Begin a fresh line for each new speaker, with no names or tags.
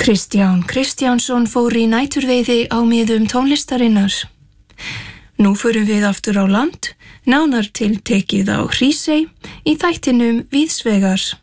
Kristján Kristjánsson fór í næturveiði á miðum tónlistarinnar. Nú förum við aftur á land, nánar tiltekið á Hrísey í þættinum Víðsvegar.